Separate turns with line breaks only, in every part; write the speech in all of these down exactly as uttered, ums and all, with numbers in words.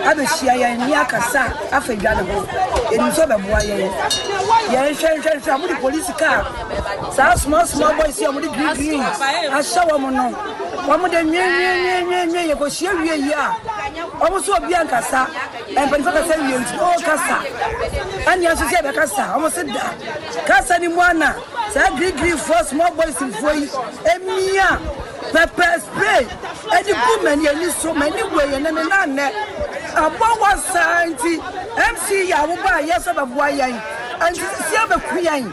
abehia yen ni akasa afedwa ne ho eni so beboa yen yen hwe hwe hwe amudi police car sa small small boys here amudi green green asha wo mo no wo mo de nwe nwe nwe nwe ye ko hia wie yi a wo so obi ankasa en panifa kasa wie nti o kasa ani aso se be kasa wo se da kasa ni mwana sa green green for small boys in foi emia pepper spray e di women ye ni so many way ye na na na abowa santi M C ya wo ba ye so beboa yan anti si abeku yan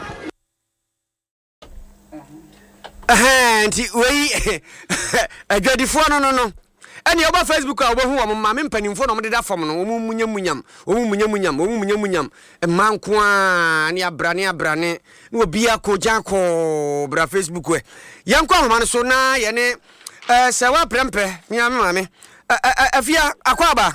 eh anti we adwadifo no no no eni oba Facebook a obahu wo ma me mpanimfo no mo deda fom no wo munya munyam wo munya munyam wo munya munyam manko a ne abrane abrane no obi akoja ko bra Facebook we yanko ahoma no so na ye ne eh se wa prempe nya me ma me afia akwaba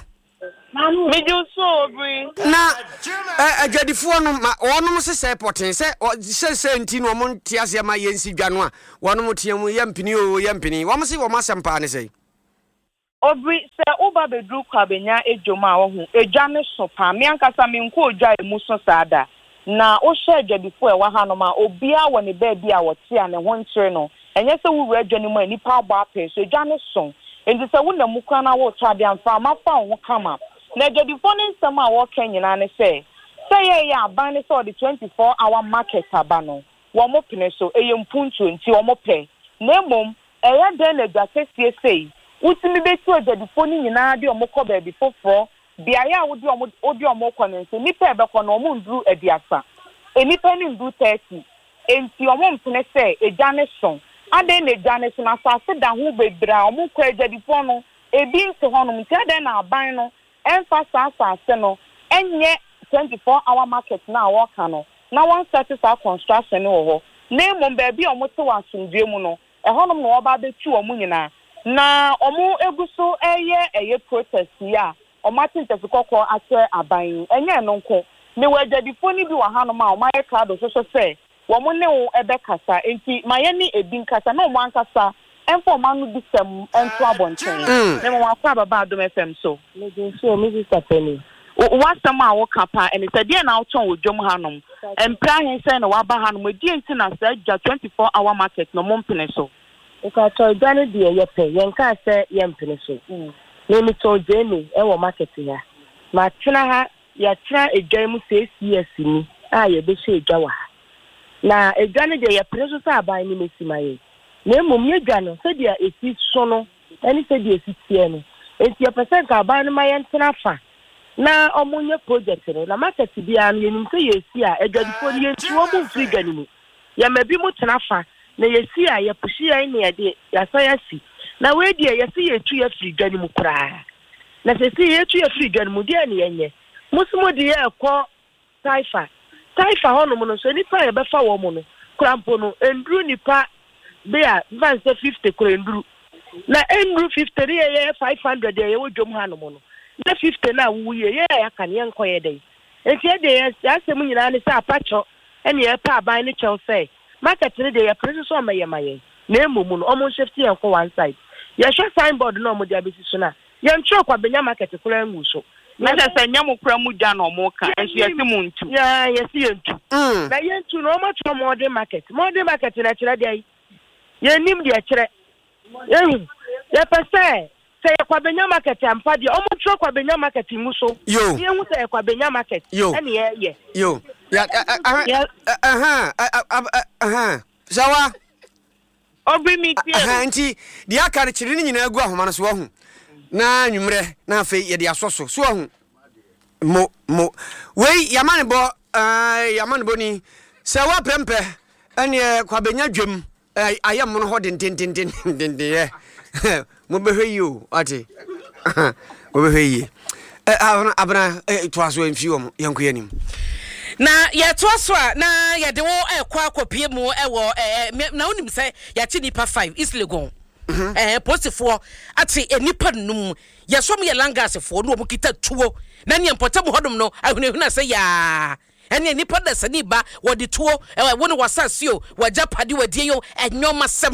Mijo so bri
na adwadifo no ma wonom se se poten se se se nti no mo ntiase ma yensi dwano a wonom tiamu yampini o yampini wo mo se wo masempa ne sei
Obri se uba bedru kwa benya ejoma wo hu eja me so pa me ankasa me nko oja emu so sada na o hye adwadifo e wa ha no ma obia wo ne ba bia wo te a ne ho nkire no enye se wuru adwani mu ani pa agba pe so eja ne so enti se wo na mukwa na wo tra bia mfa ma fa wo kama na adwadifo ne nsem a wo kan nyina ne se se ye ya aban ne so the twenty-four hour market aba no wo mo pene so eye mpuntu enti wo mo pe na emom eya den na gwasesie sei utimi betu adwadifo ni nyina de omokọ baabi foforo bia ya wodi omo odi omokọ ne nse nipa ebekọ na omo nduru ediasa enipa ni nduru thirty enti omo mpene se eja ne so ade na eja ne so na asase da ho bebra omo kọ adwadifo no ebi nse ho no nti ade na aban no emfa asase no enye twenty-four hour market na worka no na one certified construction no ho na emom baabi omo te wasundue mu no eho no no oba betu omo nyina na omu eguso eye eye protest ya omatin tefikoko ase aban enye no nko ne wajadifo ni bi wa hanu ma o maye crowd so so se wo mu ne wo ebe kasa enti maye ni edin kasa na o ankasa enfo manu bi sem ento abonten ne mo akwa baba adom F M so
me dey so me sister Penny
wasam a wo kapa ene se de na oton odwom hanum empra hen se na wa ba hanum edi enti na se ja twenty-four hour market no mo mpene so
Eka to dane de ye pe yenka se ye mpene so ne mi to jeni e wo market ya ma tena ha ya tena edwan mu six years ni a ye be se edwa wa na edwane de ye pene so sa aban ni mesimaye na mum ye dwane se dia esi so no eni se dia esi tie no enti ye percent ka aban no ma ye tena fa na omunye project no na market bia no ye nim se ye esi a edwadifo ni ye tuo mu free dwane mu ya mabi mu tena fa na yesi a ya pushi ya ni ade ya so ya si na we die yesi ye tu ya free dwane mu kra na se si ye tu ya free dwane mu die ni yenye musimo die ekọ taifa taifa hono mu no so nipa ye befa wo mu no krampo no endru nipa be a van se fifty kro endru na endru fifty ye ye five hundred ye wo dwom hanu mu no na fifty na wu ye ye ya kan ye nko ye dey enti ye dey ya se mu nyina ne sa apacho ene ye pa aban ne chew say market ni de ya press so maye maye na emomu no omo shift yan ko one side ya sha signboard no mo dia besi so na ya ncho kwa benya market kura ngu so
na se nyam kura mu ja no mo ka enso yesi mu ntu
ya yesi yentu na yentu no mo to modern market modern market na kire dey ya nim de kire eh ya pese se kwa benya market ampa de omo tro kwa benya market mu so ye hu se kwa benya market ene ye ye
yo ya aha aha sawa
obi mi tie
aha nti dia aka kire ni nyina agu ahoma no so hu na nwumre na afi ye dia soso so hu mo mo wei yamane bo eh yamane bo ni sawa prempe ene kwa benya dwem ayam no ho den den den den den mo behwe yi o ati mo behwe yi eh abana to aso enfi wo yanko yanim
na ya to aso na ya de wo ekwa akopie mu ewo na onim se ya ti nipa five islegon eh posifo ati enipa num ya som ye langasefo no mo kita tuo na ne mpotam hodom no ahunahuna se ya ene nipa da sani ba wodi tuo wo ne wasasio wajapade wadie yo enyomasem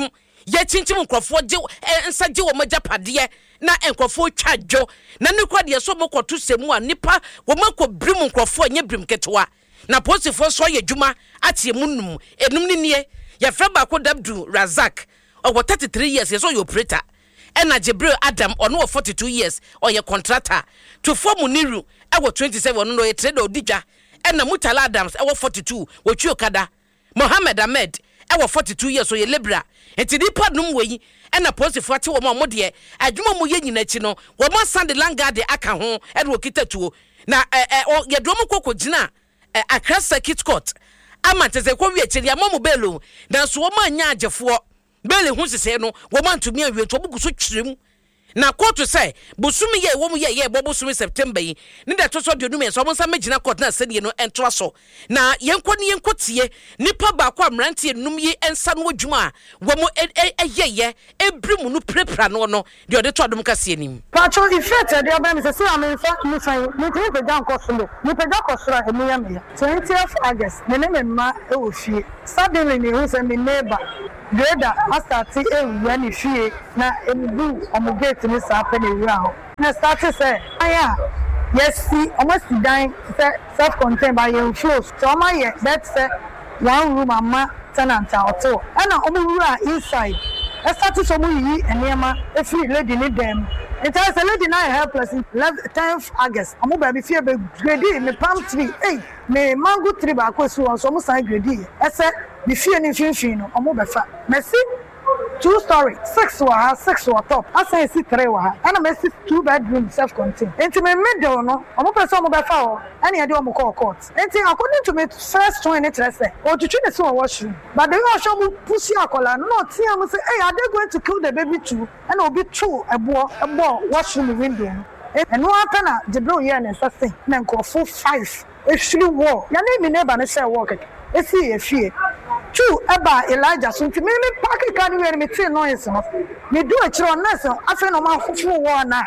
ye chinchim nkrofo je ensa je wo magya pade na nkrofo twadwo na ne kwade so mokoto semu a nipa wo makọ brim nkrofo anya brim ketewa na posifo so ye dwuma atie munum enum ne nie ye fraba ko dabdu razak owo thirty-three years ye so yo operator ena Jibril Adam ono forty-two years oye contractor to form Niru ewo twenty-seven no ye trader odidwa ena Mutala Adams ewo forty-two wo twi okada Mohammed Ahmed ewo forty-two years oye lebra enti dipa num weyi ena posifo ate wo mo de adwuma mo ye nyina chi no wo ma sand langard aka ho e do kitatuo na ye do mo kokogina Accra Circuit Court amanteze kwa wi achiri amamu belo na so wo ma nya agefo bele hu sese no wo ma ntumi awie to bugu so twirem na court say bosumi ye wo mu ye ye bobosumi September yi ne da to so de odum ye so mo sa magina court na sene no entra so na yenko ne yenko tie nipa ba kwa mrante enum yi ensa no adwuma wo mo eyeye ebrim no prepra no no de ode to adom kase anim
pacho ifete de obem se se amenfa mu san mu te pe dan ko so mu pe da ko so a emu ya me twentieth August me ne me ma e wo fie suddenly me hu se me neighbor Greda astati ewu ani fie na embu omugate ni sa pe na ewura ho na start say aya yes see almost dying self contained by your shows so my yeah that say one room ama tenant auto and omura inside I started so mu yi enema e free lady ni dem it has a lady now helpless tenth August omo ba bi fie be grade me palm tree hey me mango tree ba ko so so mo san grade e say the fie ni finfin no omo be fa merci two story six wa six wa top asa si three wa ana merci two bedroom self contained enti me middle no omo person omo be fa o ana ye de omo call court enti according to me first one it say o tutu ne so washroom but the washroom mu pusi akola no ti am say hey are they going to kill the baby too and obi two ebo ebo washroom window and no atana Jibril ye na say na nkofo five actually war ya na mi neighbor na say work e see e fie two eba Elijah so ntimi me park car ni me tie noise no me do a chiro na so afa no ma fufu wo na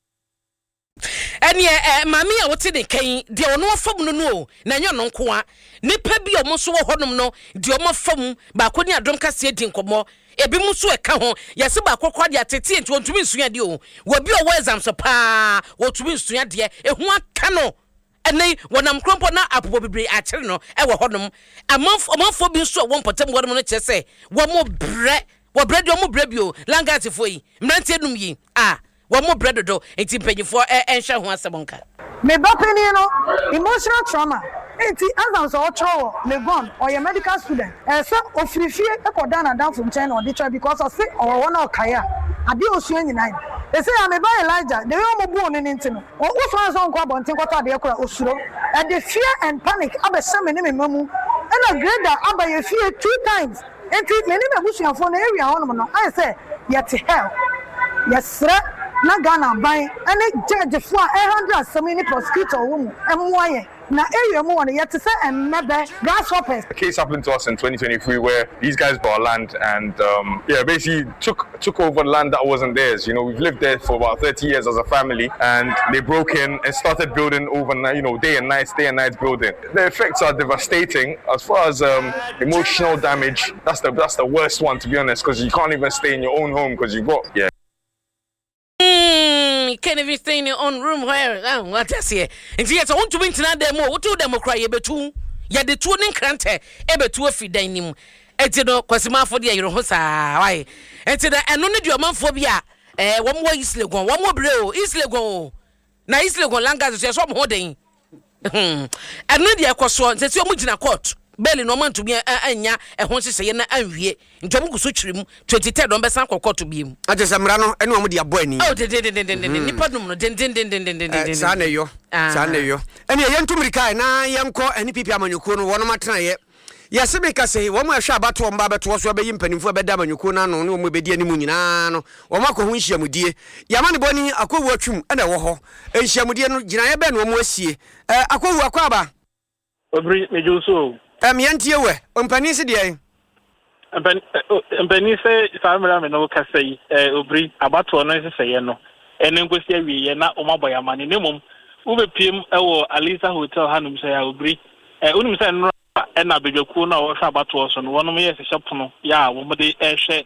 ene eh mami a wote de kan de ono fam no no na nyo no nko a nipa bi o mo so wo honom no de o mo fam ba ko ni adom kase di nkomo ebi mu so e ka ho yesi ba kokwa de atete enti ontumi nsua de o wo bi o wo exam so pa wo tumi nsua de ehu aka no ene wonam krompo na apopo bibre a kire no e wo honom amanfo amanfo bi nso wo mpotem wo no kire se wo mo bre wo bre de wo mo bre bi o langati fo yi mrantie num yi ah wo mo bre do enti panyifo e enhwe ho asebonka
me bapeni no emotional trauma enti azam so ocho me gon or your medical student eh so ofrifie e ko dan na dan from China or try because of say or one okaya ade osu anyina e say am ba Elijah the way mo bu oni ntino o so so nko abonten kwata ade ekura osuro and the fear and panic abesame ne me mamu and a grader abaye fear two times enti me ne me busuafo na area hono no I say yet hell yes na Ghana ban ene judge for one hundred seventy prosecutor wo mu emwaye na area mu won yet say emmebe grasshoppers.
A case happened to us in twenty twenty-three where these guys bought land and um, yeah basically took took over land that wasn't theirs. You know, we've lived there for about thirty years as a family and they broke in and started building overnight, you know, day and night, day and night building. The effects are devastating. As far as um, emotional damage, that's the that's the worst one, to be honest, because you can't even stay in your own home because you've got yeah.
You can't even stay in your own room. Where? Oh, what I say? And yes, I want to win tonight. Demo. What do them cry? Ebe two. Ya the two ning krante. Ebe two fi dining. Eti no kwasima for dia yoro hosa. Why? Eti na eno ne dia man phobia. Eh, one more Isle gon. One more breo. Isle gon. Na Isle gon langa so so mo den. Hmm. Eno dia kwaso. Se se o mu gina court. Belly no man to be anya e ho sese ye na anwie ntom guso twirem twenty-third on besan kokko to biem
age samra no ene omo de abo ani
oh de de de de de nipa dum no den den den den den den
sa na yo sa na yo ene ye ntumrika na ye nko ene pipi amanyuko no wono matena ye ye se be kase wo mo ahwa abato mba beto so be yimpanimfo be da amanyuko na no ne wo mo be di ani mu nyina no wo ma ko ho nhyiamudie yama ne boni akowu atwum ene wo ho nhyiamudie no gina ye be no mo asie akowu akwaba
obri mejuso
Em yantie we ompani se de
empani empani se family me no ka sei eh obri abato no se seye no ene nkosi awie ye na omaboya mane ne mum wo be piem e wo Alisa Hotel hanum se ya obri eh unum se no e na bedwaku na wo hwa abato so no wono me ye se hyepono ya wo mo de ehwe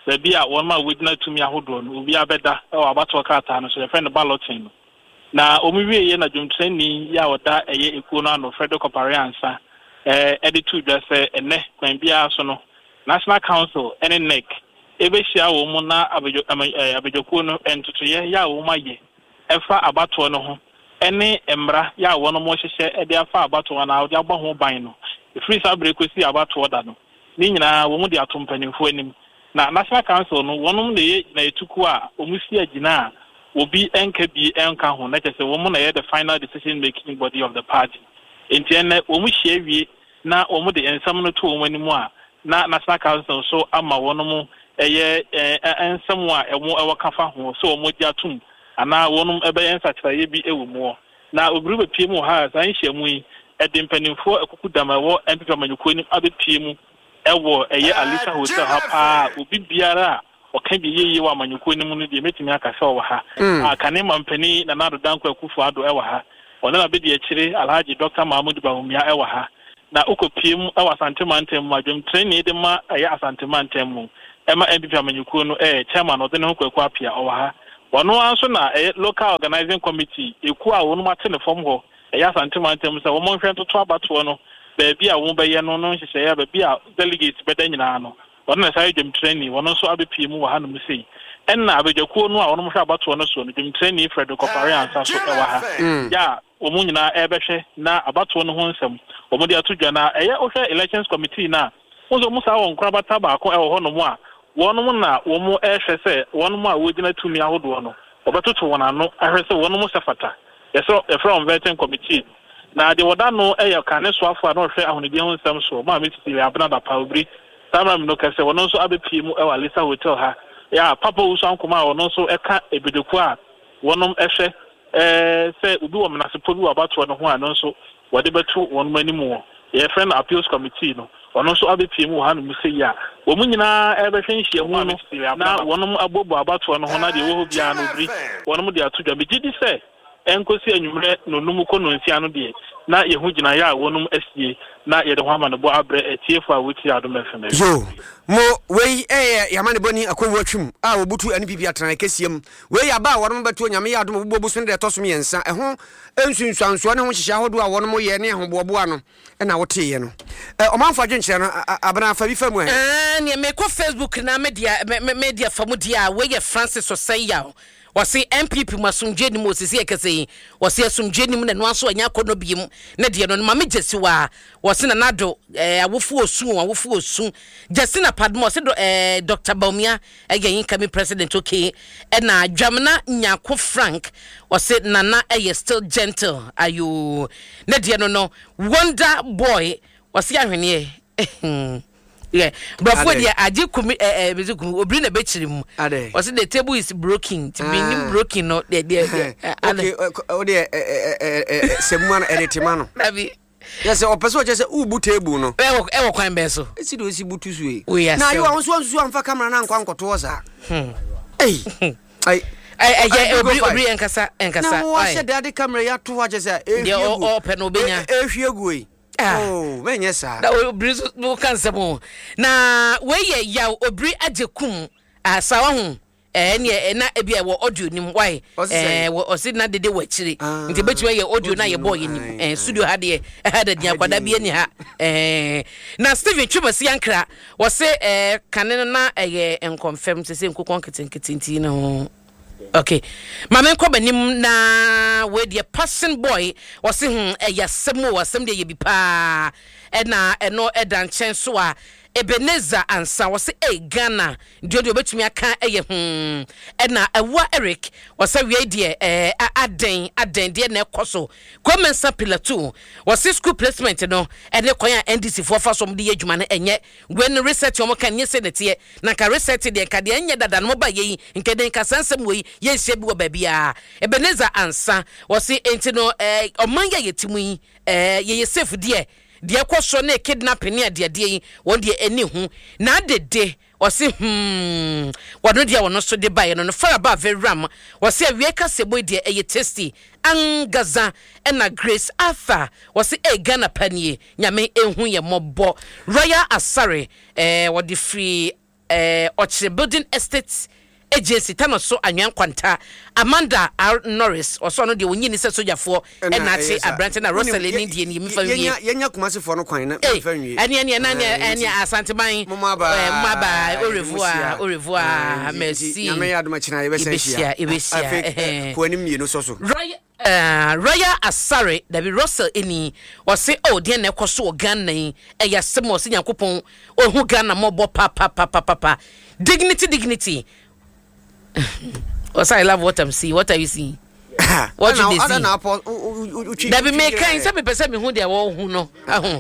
baabi a wɔn ma wodina tumi ahodoɔ no obi abɛda ɛwɔ abatoɔ krataa no so yɛfrɛ no balloting no na omi wie yɛ na dwomtrani yɛ a wɔda ɛyɛ ekuo no ano Frederick Opare ansa ɛɛ ɛde tu dwa sɛ ɛnɛ kwan biara so no National Council ɛne N E C ebehyia wɔn mu na abadwo abadwokuo no ntotoyɛ yɛ a wɔn ayɛ ɛfa abatoɔ no ho ɛne mmara yɛ a wɔn mo hyehyɛ ɛde afa abatoɔ na wɔde abɔ ho ban no efiri saa bere kosi abatoɔ da no ne nyinaa wɔn de ato mpanimfoɔ anim na National Council no wɔn de na etuku a wɔn si agyina a obi enka bi enka ho na kyerɛ sɛ wɔn na yɛ the final decision making body of the party enti ɛnɛ wɔn hyia wie na wɔn de nsɛm no to wɔn anim a na National Council so ama wɔn mo ɛyɛ nsɛm a ɛmo ɛwɔ kafa ho so wɔn gya tum ana wɔn ɛbɛyɛ nsakyerɛyɛ bi ɛwɔ mu na obiri bepie mu ha saa nhyia mu yi ɛde mpanimfoɔ ɛkuku dam ɛwɔ N P P amanyɔkuo nim abepie mu ɛwɔ ɛyɛ Alisa Hotel ha paa obi biara a ɔka bi yeye wɔ amanyɔkuo nim no deɛ metumi aka sɛ ɔwɔ ha a kane mampani na Nado Danko Akufo Addo ɛwɔ ha ɔno na bedi akyire Alhaji Doctor Mahmoud Bawumia ɛwɔ ha na okopie mu ɛwɔ Asante Mantam mu adwom training de ma ɛyɛ Asante Mantam mu ɛma N P P amanyɔkuo no ɛyɛ chairman ɔde ne ho kwaku apia ɔwɔ ha wɔno anso na ɛyɛ local organizing committee eku a wɔn mate ne fam hɔ ɛyɛ Asante Mantam sɛ wɔn nhwɛ ntoto abatoɔ no baabi a wɔn bɛyɛ no no nhyehyɛ baabi a delegates bɛda nyinaa no wɔn na saa dwom training wɔn nso abepie mu wɔ ha no mu sei ɛnna abadwakuo no a wɔn hwɛ abatoɔ no so no dwom training Frederick Opare ansa so ɛwɔ ha ya wɔn nyinaa ɛbɛhwɛ na abatoɔ no ho nsɛm wɔn de ato dwa na ɛyɛ ohwɛ elections committee na wɔn nso wɔn saa wɔn korabata baako ɛwɔ hɔ no mu a wɔn na wɔn ɛhwɛ sɛ wɔn a wɔgyina tumi ahodoɔ no wɔbɛtoto wɔn ano ahwɛ sɛ wɔn sɛ fata yɛsɛ ɛfrɛ wɔn vetting committee na de wɔda no ɛyɛ kane soafo a na ɔhwɛ ahonidi ho nsɛm so ma metiti abena da pa obri samra mi no kɛsɛ wɔn nso abepie mu ɛwɔ Alisa Hotel ha ya papa uso ankoma a wɔn nso ɛka ebedeku a wɔn ɛhwɛ ɛɛ sɛ obi wɔ menasepo bi wɔ abatoɔ no ho a no nso wɔde bɛto wɔn anim wɔ yɛfrɛ no appeals committee no wɔn nso abepie mu wɔ ha no mu sɛ yi a wɔn nyinaa ɛbɛhwɛ nhyia mu no na wɔn abobɔ abatoɔ no ho na deɛ ɛwɔ hɔ biara no obri wɔn de ato dwa megye di sɛ enkosi enyumre no numu ko no nsia no de na ye hu gina ya wonum asie na ye de ho ama no bo abre etiefo a woti adom efeme
yo mo wei eh yamane boni akwawu atwum a obutu N P P atran kesiem wei aba wonum beto nyame ya adom bubu so de tosom yensa ehho ensunsuanso ne ho hyehya hodo a wonum ye ne ahoboboa no e na wote ye no eh omanfa dwenkyere no abana fa bi famu
eh ne me ko Facebook na media media famu dia we ye Francis Osaya wasi M P P masumje ni Moses ekese wasi asumje ni mu na no aso anya kono biem na de no ma megesi wa wasi na Nado eh awofu osu awofu osu jesi na padmo wasi eh Doctor Bawumia ege incoming president okay e na Dwamna Nyako Frank wasi nana eye still gentle ayo na de no no Wonder Boy wasi ahwene eh yeah, but for the aji kumi eh eh bezuku obri na bechiri mu. Was the table is broken. To be ah. broken no the the.
Okay, o de eh eh eh semu na edit ma no.
Abi.
Yes, o person just say ubu table no.
E wo e wo kwan be so.
E si do si butu so e. Na you won so so amfa camera na nkwa nkoto za. Hmm. Ei. Ai
ai ai obri obri enkasa enkasa.
Na wo hye dade camera ya to wa just say e.
Dey o open obenya.
E hwiegu e. Oh, menye sa.
Na obri no kansemo. Na we ye ya obri ajekum asa wa hu. Eh ne na ebia wo audio nim why eh wo osi na dede wachiri. Nti betwe ye audio na ye boy nim. Eh studio ha de ha de dia kwada bi ani ha. Eh na Steven Chumasi Ankra wo se eh kanene na eh enconfirm se se nkokon ketenketinti no. Okay. Mama ko banim na we the person boy was him e yasemu wasem de ye bi pa e na e no e dan chen so a Ebenezer ansa was e Ghana dio dio betumi aka e ye hm e na ewa Eric was we de eh aden aden de na ekoso commence pillar two was school placement no e de kwan N D C for fa som de adwuma na enye when research o mo kan nye senete na ka research de ka de enye dada no ba ye nke den ka sansem we ye hye bi wo ba bia Ebenezer ansa was enti no eh omanya yetimu yi eh ye safe de de ekoso na kidnapping ne de de won de eni hu na dede wasi hmm wano dia wono so de baye no fara ba very ram wasi awie ka sebo de eye tasty angaza ena Grace Arthur wasi e Ghana panie nyame ehu ye mobo Royal Asare eh wodi free eh Ochre Building Estate Agency tano so anwan kwanta Amanda R Norris also no de wonyi ni se sojafo e na ate abrante na Russell ni de ni mfa wie
yenya kumase fo no kwan na
mfa wie ene ene na ene Asanteman maba au revoir au revoir merci
na me yadoma china ye besia
ye besia
ko anim mienu so so
Uh, Raya Asare da bi Russell eni o se o de na ekoso Ghana yi e ya semo se Yakopon o hu Ghana mo bo pa pa pa pa pa dignity dignity. Also, I love what I'm seeing. What are you seeing? What you see? Da bi me kan se be pese me hu de wo hu no ahu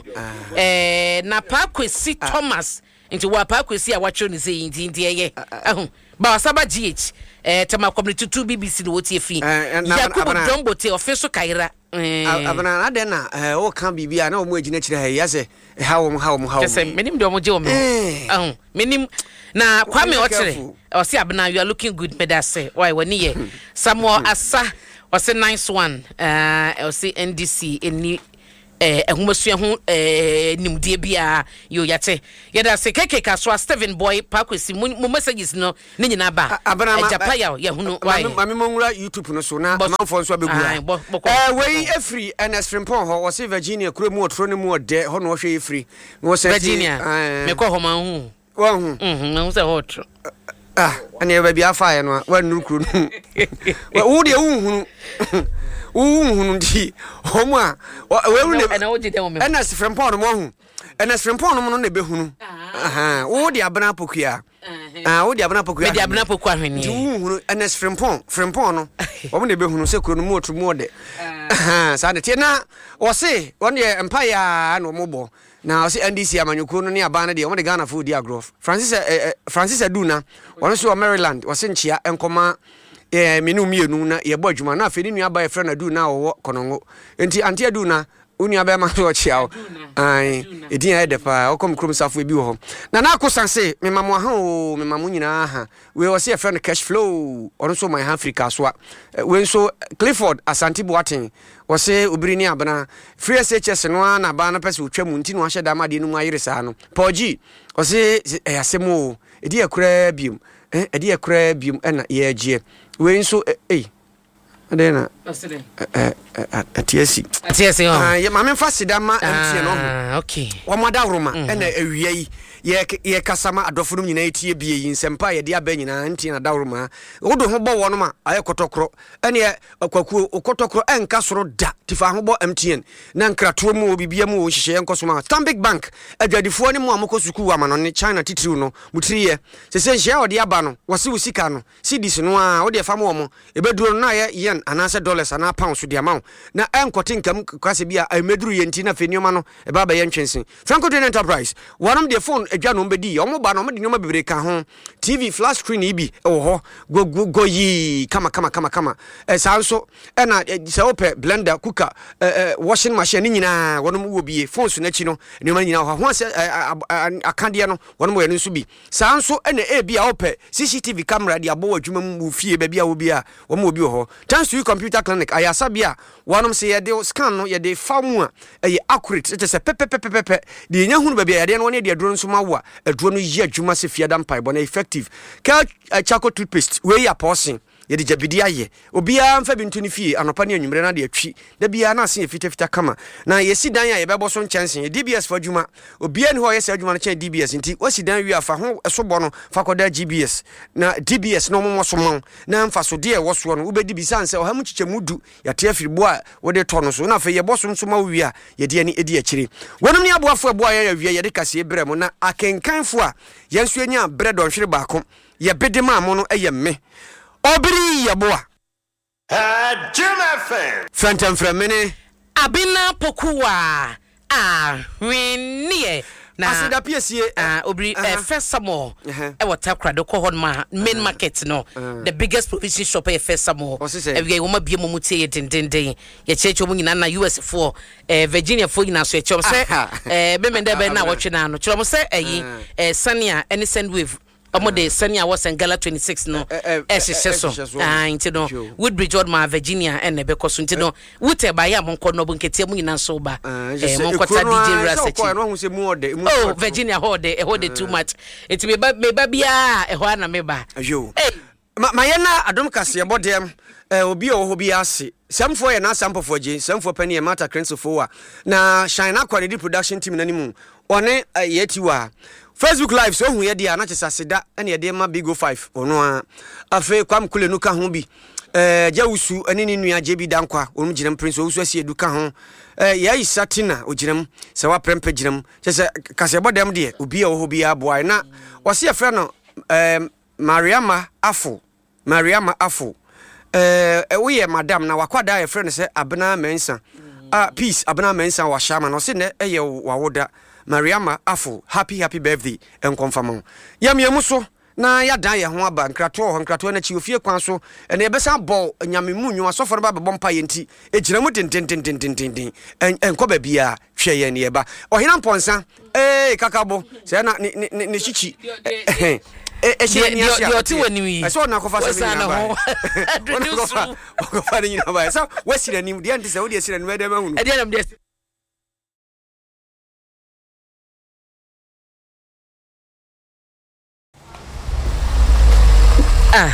eh na pa kwesi Thomas nti wa pa kwesi a wa cho ni se nti nti eye ahu ba Asaba G H eh tema community two B B C no wotie fi Yakubu Dombo te official Kaira
eh abana na de na eh o kan bibia na o mu agina kire ha yase ha wo ha wo ha wo
kese menim de o mo je o me ahun menim na Kwame Ochre o se abana you are looking good me that say why wani ye Samuel Asa o se nice one eh o se N D C eni eh ehumosua hu eh nimdie bia yo yate yeda se keke kaswa Steven Boy pakwesi mu messages no ne nyina ba ejapa ya ya hunu why
mame monwura YouTube no so na manfo nso abegura eh wei efri N S Frimpong ho wo se Virginia kuro mu otro ne mu ode ho no hwe efri wo se
Virginia me ko ho man hu
wo hu
mhm na wo se hot
ah ane ba bia fa ya no wa nuru kuro no wo de wo hunu uhunu ndi homo a we ne
na oje dem me
N S Frimpong mo hu N S Frimpong no ne behunu aha wo de abana pokua ah wo de abana pokua
me de abana pokua hwene
ndi uhunu N S Frimpong Frimpong no wo mo ne behunu se kuro no mo otu mo de aha sa de tie na wo se won de empire na mo bo na wo se N D C amanyuko no ne abana de wo de Ghana food di agrof Francis Francis Aduna won so Maryland wo se nchia enkoma eh menu mienu na ye bo adwuma na afeni nua ba e friend adu na wo konongo enti anti adu na unua ba ma so chiao ai edin ya de pa okom krom safo e bi wo na na akosanse me mamu ha o me mamu nyina ha we wo se friend cash flow ono so my Africa so we so Clifford Asante Boaten wo se obiri ni abana free S H S no na ba na pese otwa nti no ahye da ma de no mu ayire sa no Poji wo se eh asemo edi akura bium eh edi akura bium na ye agie we so eh adena eh atiesi
atiesi ho
ah ye ma me fa sida ma antie no
ah okay
wo moda roma na awia yi ye ye kasama adofo no nyina etie bie yi nsempa ye de aba nyina antie na dawroma wodo ho bo wo no ma aye kotokro ene akwaku okotokro enka soro da tifa ho bo M T N na nkrato mu obibia mu ohihye enkoso ma Stanbic Bank adwadifo ni mu amoko suku wa ma no ne China titiriu no mutiriye sese nhia ode aba no wose usika no cedis no a ode fa mo mo ebeduro na ye yen anase dollars ana pounds de amount na enkote nkam kwase bia emeduru ye nti na fenioma no e ba ba ye ntwensen Franco Train Enterprise wanom de phone edwa no mbedi omo ba no mo de nyoma bebre ka ho T V flat screen ibi wo ho go go go yi kama kama kama kama e sanso e na se ope blender cooker eh washing machine nyina wonom wo bie phones na chi no nyoma nyina ho ho se akande no wonom wo nso bi sanso e na e bia ope C C T V camera de abo adwuma mu fie ba bia wo bia wo mo obi ho chance to computer clinic ayasa bia wonom se ye de scan no ye de famu a e accurate it is a pepe pepe pepe de nya hunu ba bia ye de no ne de aduro nso ma wo a aduro no yi adwuma se fie da mpai bo na effective ka charcoal toothpaste we ya posin ye de jabidi aye obia mfa bintu ni fie anopa ne anwumre na de atwi da bia na ase fita fita kama na ye si dan ya ye bebo so nkyɛnse D B S fa adwuma obia ni ho ye sa adwuma na kyɛn D B S nti wasi dan wi afa ho so bɔ no fa koda G B S na D B S no mo so mo na mfa so de wo so no ubedi bi sanse o ha mu kyikyɛ mudu ya te afiri bo a wo de to no so na fa ye bɔ so nso ma wi a ye de ani edi akiri wonom ni aboafo abo a ye wi ye de kase ebrɛ mo na akenkanfo a ye nso anya brɛ dɔnhwere baako ye bedema mo no eye me obiri yaboa
uh Jim F M
Phantom Fremene
Abina Pokua ah wenie na
asida piesie
ah obiri eh first samo e water krado ko hon ma main market no the biggest provision shop e first samo e we wo ma bie mo mutie ye dendenden ye checho mu nyina na U S four eh Virginia four nyina so e chom se eh be me nda be na wotwe na no chom se eyi eh Sania any send wave omo de senia was Gala twenty-six no e hyehyɛ so ah nti no Woodbridge Odma Virginia and ne bekoso nti no wote ba ya monko no bonketia mu nyina so ba eh monko ta D J Rasachi
no hu se mu ode
oh Virginia hode e hode too much enti me ba me ba bia e ho ana me ba
ayo ma yena adom kase bodem obi o ho bi ase samfo ye na sampofo agi samfo pani e mata krensofo wa na shine aquality production team nanimu one yetiwa Facebook live so hu ye dia na chesaseda ene ye de ma Bigo five ono a afi kwam kule nu ka ho bi eh jawusu ene ni nua je bi dankwa onu ginam prince owusu asi edu ka ho eh yayi satina oginam se wa prempe ginam chese kase bodem de obi o ho bi aboa na wose ye frɛ no eh Mariama Afo Mariama Afo eh we ye madam na wakwada ye frɛ no se Abena Mensa ah peace Abena Mensa wa shama no se ne eye wawoda Mariama Afo happy happy birthday en confirm yam yemuso na ya dan ye ho aba nkrato ho nkrato na chi ofie kwan so ene ebesa ball nyame munyu asofo no ba bebom pa ye nti egira mu tintintintintintin en ko ba bia hwe ye ne eba ohina mponsa eh kakabo se na ne chichi eh eh she ni asia
yo ti wani wi
so na ko fa se ni na ba ko fa ni na ba so wasira ni de ante se wo de sira ni mede ma hunu
e de nam de ah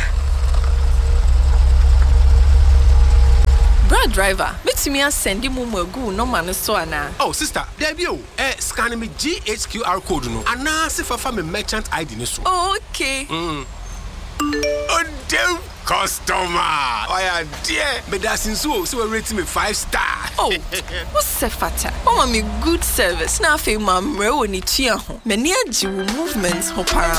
bra driver metimi asend mu magu no man so ana
oh sister there be o eh scan me G H Q R code no ana se fafa me merchant I D ni so
oh, okay
mm oh damn customer oh yeah dear me da sinso so we rate me five star
oh what's fata oh me good service na fe ma mre woni tua ho me ne agi wo movements ho para